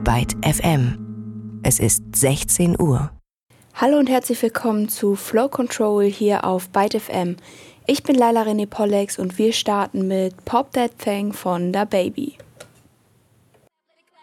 Byte FM. Es ist 16 Uhr. Hallo und herzlich willkommen zu Flow Control hier auf Byte FM. Ich bin Laila René Pollex und wir starten mit Pop That Thing von DaBaby.